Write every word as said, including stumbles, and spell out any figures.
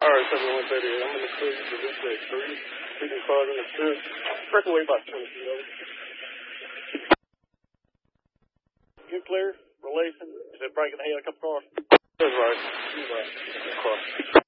All right, seventy-one thirty-eight. I'm in the clear for this day three. Speaking cars in the clear. Break away about twenty feet over. You clear? Relation? Is it breaking the helicopter car? That's right. You're right. Car.